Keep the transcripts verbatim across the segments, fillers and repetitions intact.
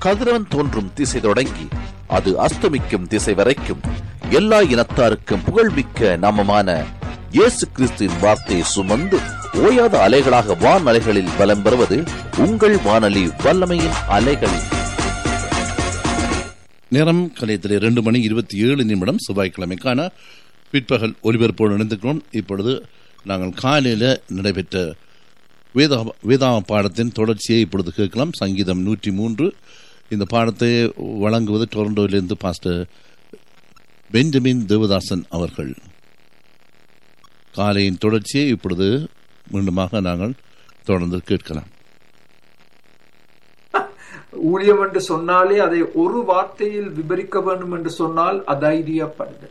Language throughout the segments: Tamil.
கதிரவன் தோன்றும் திசை தொடங்கி அது அஸ்தமிக்கும் திசை வரைக்கும் எல்லா இனத்தாருக்கும் புகழ்மிக்க நாமமான இயேசு கிறிஸ்துவின் வார்த்தையை சுமந்து ஓயாத அலைகளாக வான் அலைகளில் பலம் பெறுவது உங்கள் வானொலி வல்லமையின் அலைகள். நேரம் கலையத்தில் இரண்டு மணி இருபத்தி ஏழு நிமிடம் செவ்வாய்க்கிழமைக்கான பிற்பகல் ஒலிபரப்போடு இணைந்திருக்கிறோம். இப்பொழுது நாங்கள் காலையில் நடைபெற்ற வேதா வேதாம பாடத்தின் தொடர்ச்சியை இப்பொழுது கேட்கலாம். சங்கீதம் நூற்றி மூன்று. இந்த பாடத்தை வழங்குவது டொரண்டோவிலிருந்து பாஸ்டர் பெஞ்சமின் தேவதாசன் அவர்கள். காலையின் தொடர்ச்சியை இப்பொழுது மீண்டுமாக நாங்கள் தொடர்ந்து கேட்கலாம். ஊழியம் என்று சொன்னாலே அதை ஒரு வார்த்தையில் விவரிக்க வேண்டும் என்று சொன்னால் அதைரியப்படுதல்.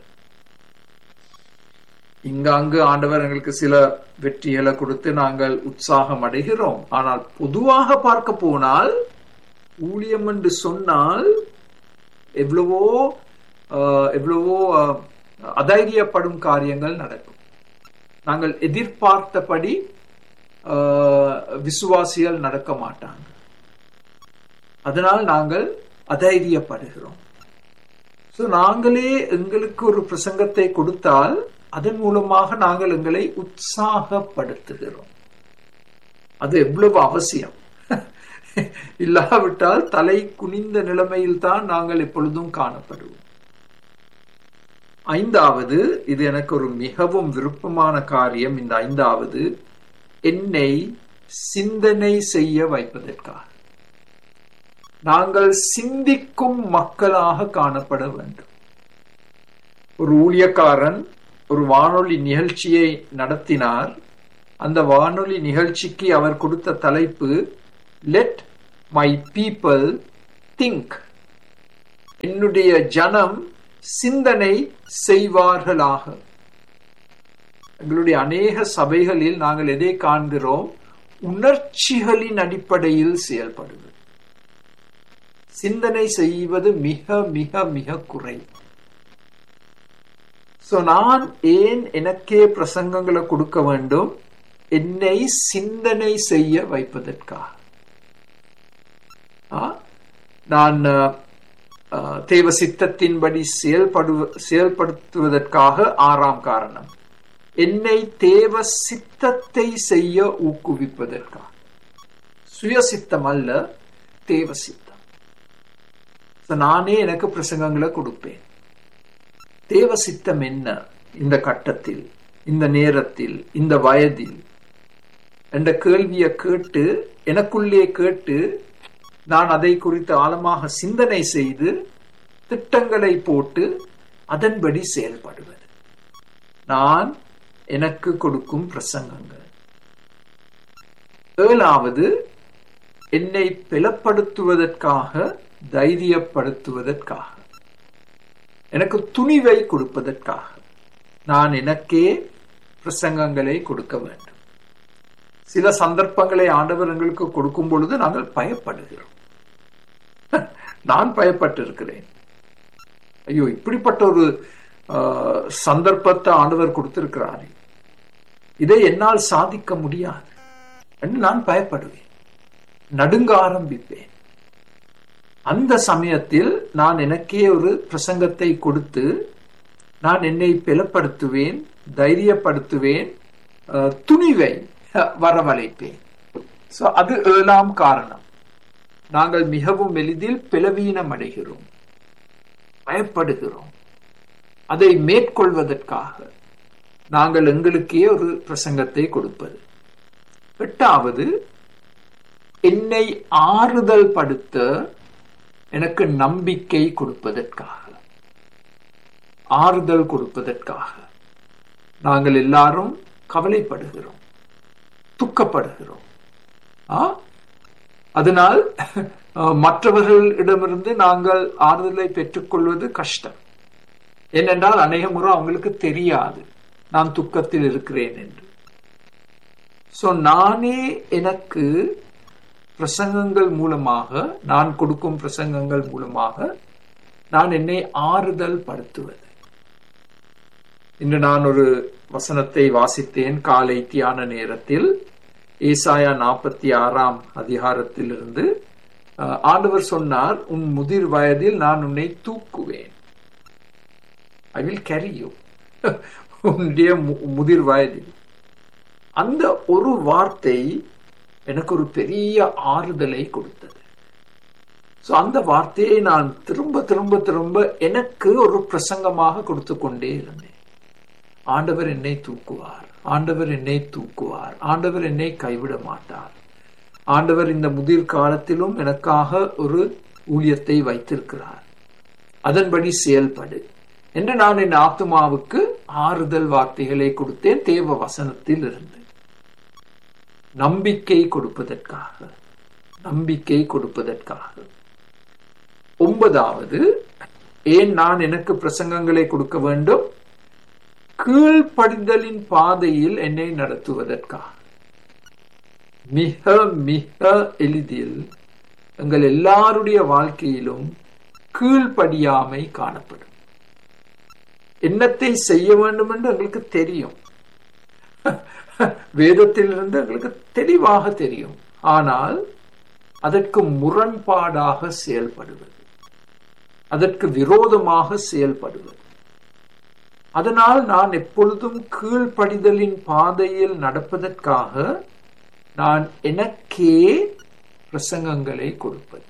இங்க அங்கு ஆண்டவர் எங்களுக்கு சில வெற்றிகளை கொடுத்து நாங்கள் உற்சாகம் அடைகிறோம். ஆனால் பொதுவாக பார்க்க போனால் ஊழியம் என்று சொன்னால் எவ்வளவோ எவ்வளவோ அதைரியப்படும் காரியங்கள் நடக்கும். நாங்கள் எதிர்பார்த்தபடி விசுவாசிகள் நடக்க மாட்டாங்க. அதனால் நாங்கள் அதைரியப்படுகிறோம். நாங்களே எங்களுக்கு ஒரு பிரசங்கத்தை கொடுத்தால் அதன் மூலமாக நாங்கள் எங்களை உற்சாகப்படுத்துகிறோம். அது எவ்வளவு அவசியம். இல்லாவிட்டால் தலை குனிந்த நிலைமையில் தான் நாங்கள் எப்பொழுதும் காணப்படுவோம். ஐந்தாவது, இது எனக்கு ஒரு மிகவும் விருப்பமான காரியம். இந்த ஐந்தாவது, என்னை சிந்தனை செய்ய வைப்பதற்காக நாங்கள் சிந்திக்கும் மக்களாக காணப்பட வேண்டும். ஒரு ஊழியக்காரன் ஒரு வானொலி நிகழ்ச்சியை நடத்தினார். அந்த வானொலி நிகழ்ச்சிக்கு அவர் கொடுத்த தலைப்பு லெட் மை பீப்பிள் திங்க். என்னுடைய ஜனம் சிந்தனை செய்வார்களாக. எங்களுடைய அநேக சபைகளில் நாங்கள் எதை காண்கிறோம்? உணர்ச்சிகளின் அடிப்படையில் செயல்படுவது. சிந்தனை செய்வது மிக மிக மிக குறை. சோ நான் ஏன் எனக்கே பிரசங்கங்களை கொடுக்க வேண்டும்? என்னை சிந்தனை செய்ய வைப்பதற்காக. நான் தேவ சித்தத்தின்படி செயல்படு செயல்படுத்துவதற்காக. ஆறாம் காரணம், என்னை தேவ சித்தத்தை செய்ய ஊக்குவிப்பதற்காக. சுயசித்தம் அல்ல, தேவ சித்தம். நானே எனக்கு பிரசங்கங்களை கொடுப்பேன். தேவ சித்தம் என்ன இந்த கட்டத்தில், இந்த நேரத்தில், இந்த வயதில் என்ற கேள்வியை கேட்டு எனக்குள்ளே கேட்டு நான் அதை குறித்து ஆழமாக சிந்தனை செய்து திட்டங்களை போட்டு அதன்படி செயல்படுவது நான் எனக்கு கொடுக்கும் பிரசங்கங்கள். ஏழாவது, என்னை பலப்படுத்துவதற்காக, தைரியப்படுத்துவதற்காக, எனக்கு துணிவை கொடுப்பதற்காக நான் எனக்கே பிரசங்கங்களை கொடுக்க வேண்டும். சில சந்தர்ப்பங்களை ஆண்டவர் எங்களுக்கு கொடுக்கும் பொழுது நாங்கள் பயப்படுகிறோம். நான் பயப்பட்டிருக்கிறேன். ஐயோ, இப்படிப்பட்ட ஒரு சந்தர்ப்பத்தை ஆண்டவர் கொடுத்திருக்கிறாரே, இதை என்னால் சாதிக்க முடியாது என்று நான் பயப்படுவேன், நடுங்க ஆரம்பிப்பேன். அந்த சமயத்தில் நான் எனக்கே ஒரு பிரசங்கத்தை கொடுத்து நான் என்னை பலப்படுத்துவேன், தைரியப்படுத்துவேன், துணிவை வரவழைப்பேன். அது ஏழாம் காரணம். நாங்கள் மிகவும் எளிதில் பலவீனம் அடைகிறோம், பயப்படுகிறோம். அதை மேற்கொள்வதற்காக நாங்கள் எங்களுக்கே ஒரு பிரசங்கத்தை கொடுப்பது. எட்டாவது, என்னை ஆறுதல் படுத்த, எனக்கு நம்பிக்கை கொடுப்பதற்காக, ஆறுதல் கொடுப்பதற்காக. நாங்கள் எல்லாரும் கவலைப்படுகிறோம், துக்கப்படுகிறோம். அதனால் மற்றவர்களிடமிருந்து நாங்கள் ஆறுதலை பெற்றுக்கொள்வது கஷ்டம். ஏனென்றால் அநேக முறை அவங்களுக்கு தெரியாது நான் துக்கத்தில் இருக்கிறேன் என்று. சோ நானே எனக்கு பிரசங்கங்கள் மூலமாக, நான் கொடுக்கும் பிரசங்கங்கள் மூலமாக நான் என்னை ஆறுதல் படுத்துவது. இன்று நான் ஒரு வசனத்தை வாசித்தேன் காலை தியான நேரத்தில். ஏசாயா நாற்பத்தி ஆறாம் அதிகாரத்திலிருந்து ஆண்டவர் சொன்னார், உன் முதிர் வயதில் நான் உன்னை தூக்குவேன். I will carry you. உன்னுடைய முதிர் வயதில். அந்த ஒரு வார்த்தை எனக்கு ஒரு பெரிய ஆறுதலை கொடுத்தது. அந்த வார்த்தையை நான் திரும்ப திரும்ப திரும்ப எனக்கு ஒரு பிரசங்கமாக கொடுத்து கொண்டே இருந்தேன். ஆண்டவர் என்னை தூக்குவார், ஆண்டவர் என்னை தூக்குவார், ஆண்டவர் என்னை கைவிட மாட்டார், ஆண்டவர் இந்த முதிர் காலத்திலும் எனக்காக ஒரு ஊழியத்தை வைத்திருக்கிறார், அதன்படி செயல்படு என்று நான் என் ஆத்துமாவுக்கு ஆறுதல் வார்த்தைகளை கொடுத்தேன். தேவ வசனத்தில் இருந்து நம்பிக்கை கொடுப்பதற்காக நம்பிக்கை கொடுப்பதற்காக ஒன்பதாவது, ஏன் நான் எனக்கு பிரசங்கங்களை கொடுக்க வேண்டும்? கீழ்ப்படிதலின் பாதையில் என்னை நடத்துவதற்காக. மிக மிக எளிதில் எங்கள் எல்லாருடைய வாழ்க்கையிலும் கீழ்ப்படியாமை காணப்படும். என்னத்தை செய்ய வேண்டும் என்று எங்களுக்கு தெரியும், வேதத்திலிருந்து எங்களுக்கு தெளிவாக தெரியும். ஆனால் அதற்கு முரண்பாடாக செயல்படுவது, அதற்கு விரோதமாக செயல்படுவது. அதனால் நான் எப்பொழுதும் கீழ்ப்படிதலின் பாதையில் நடப்பதற்காக நான் எனக்கே பிரசங்கங்களை கொடுப்பது.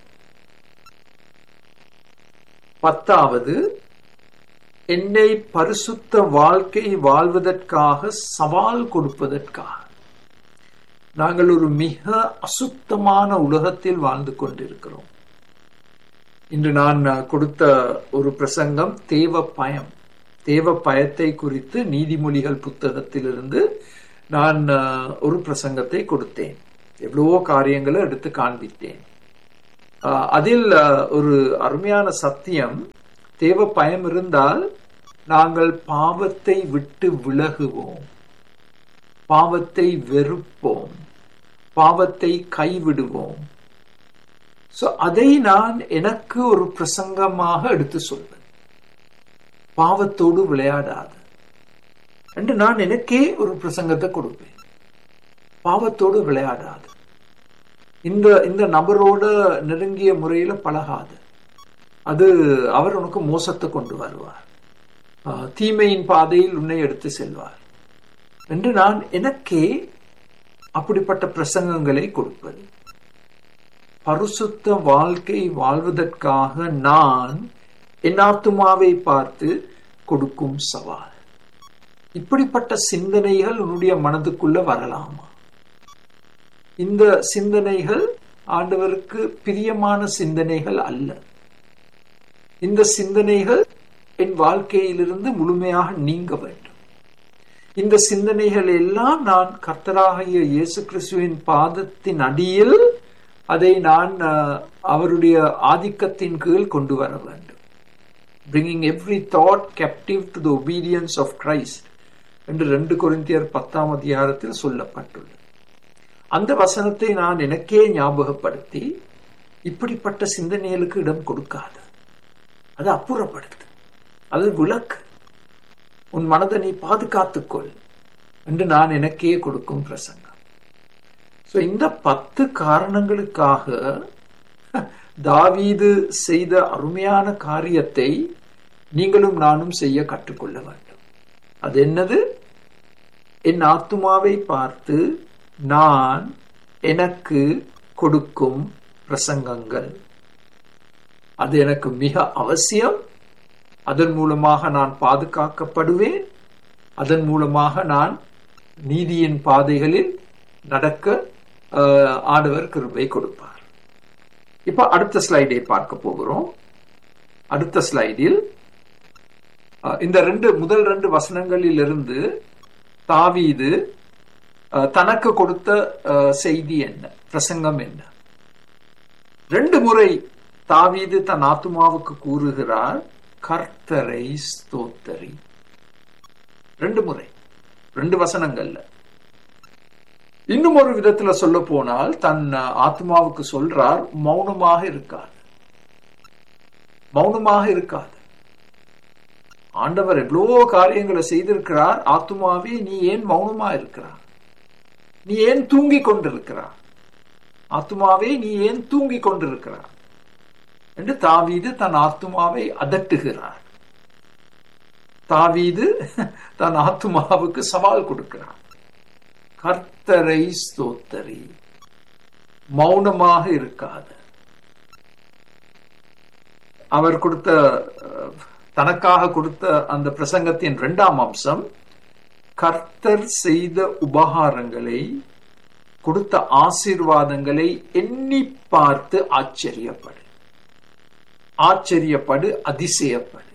பத்தாவது, என்னை பரிசுத்த வாழ்க்கை வாழ்வதற்காக சவால் கொடுப்பதற்காக. நாங்கள் ஒரு மிக அசுத்தமான உலகத்தில் வாழ்ந்து கொண்டிருக்கிறோம். இன்று நான் கொடுத்த ஒரு பிரசங்கம் தேவ பயம், தேவ பயத்தை குறித்து நீதிமொழிகள் புத்தகத்திலிருந்து நான் ஒரு பிரசங்கத்தை கொடுத்தேன். எவ்வளவோ காரியங்களை எடுத்து காண்பித்தேன். அதில் ஒரு அருமையான சத்தியம், தேவ பயம் இருந்தால் நாங்கள் பாவத்தை விட்டு விலகுவோம், பாவத்தை வெறுப்போம், பாவத்தை கைவிடுவோம். சோ அதை நான் எனக்கு ஒரு பிரசங்கமாக எடுத்து சொல்வேன். பாவத்தோடு விளையாடாது என்று நான் எனக்கே ஒரு பிரசங்கத்தை கொடுப்பேன். பாவத்தோடு விளையாடாது, இந்த இந்த நபரோட நெருங்கிய முறையில பழகாது, அது அவர் உனக்கு மோசத்தை கொண்டு வருவார், தீமையின் பாதையில் உன்னை எடுத்து செல்வார் என்று நான் எனக்கே அப்படிப்பட்ட பிரசங்கங்களை கொடுப்பது. பரிசுத்த வாழ்க்கை வாழ்வதற்காக நான் என் ஆத்துமாவை பார்த்து கொடுக்கும் சவால். இப்படிப்பட்ட சிந்தனைகள் உன்னுடைய மனதுக்குள்ள வரலாமா? இந்த சிந்தனைகள் ஆண்டவருக்கு பிரியமான சிந்தனைகள் அல்ல. இந்த சிந்தனைகள் என் வாழ்க்கையிலிருந்து முழுமையாக நீங்க வேண்டும். இந்த சிந்தனைகள் எல்லாம் நான் கர்த்தராகிய இயேசு கிறிஸ்துவின் பாதத்தின் அடியில் அதை நான் அவருடைய ஆதிக்கத்தின் கீழ் கொண்டு வர வேண்டும். Bringing every thought captive to the obedience of Christ என்று ரெண்டு கொரிந்தியர் பத்தாம் அதிகாரத்தில் சொல்லப்பட்டுள்ளது. அந்த வசனத்தை நான் எனக்கே ஞாபகப்படுத்தி, இப்படிப்பட்ட சிந்தனைகளுக்கு இடம் கொடுக்காது, அது அப்புறப்படுத்து, அது விளக்கு, உன் மனதை நீ பாதுகாத்துக்கொள் என்று நான் எனக்கே கொடுக்கும் பிரசங்கம். சோ இந்த பத்து காரணங்களுக்காக தாவீது செய்த அருமையான காரியத்தை நீங்களும் நானும் செய்ய கற்றுக்கொள்ள வேண்டும். அது என்னது? என் ஆத்துமாவை பார்த்து நான் எனக்கு கொடுக்கும் பிரசங்கங்கள். அது எனக்கு மிக அவசியம். அதன் மூலமாக நான் பாதுகாக்கப்படுவேன். அதன் மூலமாக நான் நீதியின் பாதைகளில் நடக்க ஆண்டவர் கிருபை கொடுப்பார். இப்ப அடுத்த ஸ்லைடை பார்க்க போகிறோம். அடுத்த ஸ்லைடில் இந்த ரெண்டு முதல் ரெண்டு வசனங்களில் இருந்து தாவீது தனக்கு கொடுத்த செய்தி என்ன, பிரசங்கம் என்ன? ரெண்டு முறை தாவீது தன் ஆத்துமாவுக்கு கூறுகிறார், கர்த்தரை ஸ்தோத்தரி. ரெண்டு முறை, ரெண்டு வசனங்கள்ல. இன்னும் ஒரு விதத்துல சொல்ல போனால் தன் ஆத்மாவுக்கு சொல்றார், மௌனமாக இருக்காது, மௌனமாக இருக்காது. ஆண்டவர் எவ்வளவோ காரியங்களை செய்திருக்கிறார். ஆத்மாவே நீ ஏன் மௌனமா இருக்கிறார்? நீ ஏன் தூங்கி கொண்டிருக்கிறார்? ஆத்துமாவே நீ ஏன் தூங்கிக் கொண்டிருக்கிறார் என்று தாவீது தன் ஆத்துமாவை அதட்டுகிறார். தாவீது தன் ஆத்துமாவுக்கு சவால் கொடுக்கிறார். கர்த்தரை ஸ்தோத்தரி, மௌனமாக இருக்காத. அவர் கொடுத்த தனக்காக கொடுத்த அந்த பிரசங்கத்தின் இரண்டாம் அம்சம், கர்த்தர் செய்த உபகாரங்களை, கொடுத்த ஆசீர்வாதங்களை எண்ணி பார்த்து ஆச்சரியப்படு, ஆச்சரியப்படு, அதிசயப்படு.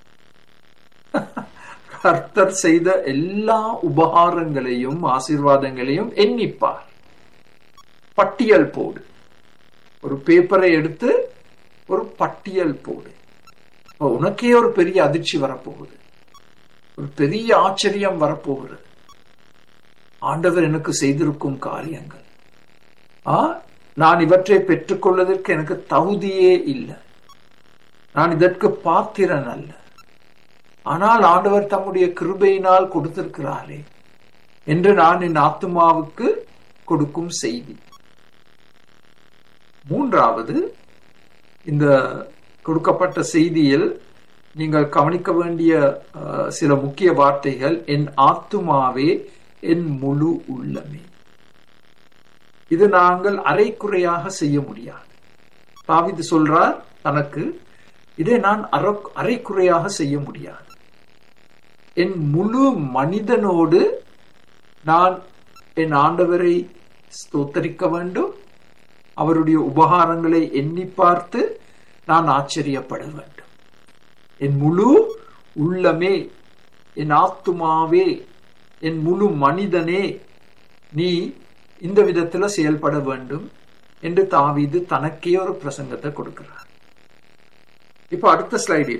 கர்த்தர் செய்த எல்லா உபகாரங்களையும் ஆசீர்வாதங்களையும் எண்ணிப்பார், பட்டியல் போடு. ஒரு பேப்பரை எடுத்து ஒரு பட்டியல் போடு. உனக்கே ஒரு பெரிய அதிர்ச்சி வரப்போகுது, ஒரு பெரிய ஆச்சரியம் வரப்போகிறது. ஆண்டவர் எனக்கு செய்திருக்கும் காரியங்கள், ஆ நான் இவற்றை பெற்றுக்கொள்வதற்கு எனக்கு தகுதியே இல்லை, நான் இதற்கு பாத்திரன் அல்ல, ஆனால் ஆண்டவர் தம்முடைய கிருபையினால் கொடுத்திருக்கிறாரே என்று நான் என் ஆத்துமாவுக்கு கொடுக்கும் செய்தி. மூன்றாவது, இந்த கொடுக்கப்பட்ட செய்தியில் நீங்கள் கவனிக்க வேண்டிய சில முக்கிய வார்த்தைகள், என் ஆத்துமாவே, என் முழு உள்ளமே. இது நாங்கள் அரைக்குறையாக செய்ய முடியாது. தாவீது சொல்றார் தனக்கு, இதை நான் அரைக்குறையாக செய்ய முடியாது. என் முழு மனிதனோடு நான் என் ஆண்டவரை ஸ்தோத்தரிக்க வேண்டும், அவருடைய உபகாரங்களை எண்ணி பார்த்து நான் ஆச்சரியப்பட வேண்டும். என் முழு உள்ளமே, என் ஆத்துமாவே, என் முழு மனிதனே, நீ இந்த விதத்துல செயல்பட வேண்டும் என்று தாவீது தனக்கே ஒரு பிரசங்கத்தை கொடுக்கிறார். இப்ப அடுத்த ஸ்லைடை